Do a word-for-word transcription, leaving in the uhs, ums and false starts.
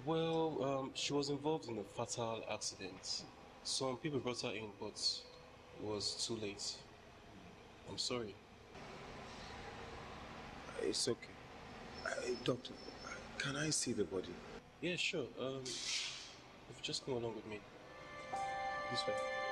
Well, um, she was involved in a fatal accident. Some people brought her in, but it was too late. I'm sorry. It's okay. Uh, doctor, can I see the body? Yeah, sure. Um, if you just come along with me this way.